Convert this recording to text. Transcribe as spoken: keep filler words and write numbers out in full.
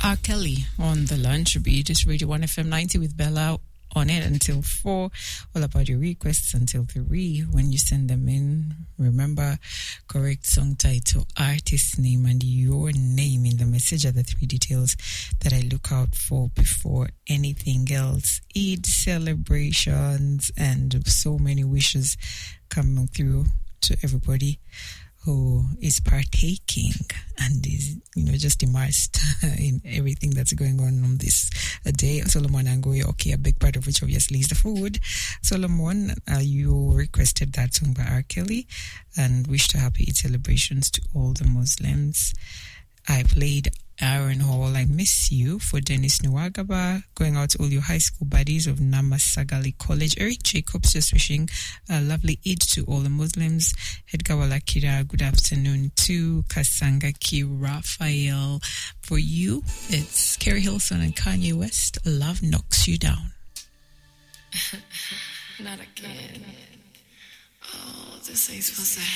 R. Kelly on the lunch beat. It's Radio one F M ninety with Bella on it until four. All about your requests until three. When you send them in, remember correct song title, artist name, and your name in the message are the three details that I look out for before anything else. Eid celebrations and so many wishes coming through to everybody who is partaking and is, you know, just immersed in everything that's going on on this day. Solomon Angoya, okay, a big part of which obviously is the food. Solomon, uh, you requested that song by R. Kelly and wished a happy Eid celebrations to all the Muslims. I played Aaron Hall, I Miss You for Dennis Nwagaba, going out to all your high school buddies of Namasagali College. Eric Jacobs just wishing a lovely Eid to all the Muslims. Edgar Walakira, good afternoon to Kasanga Ki Raphael. For you, it's Kerry Hilson and Kanye West, Love Knocks You Down. Not again. Oh, this ain't supposed to happen.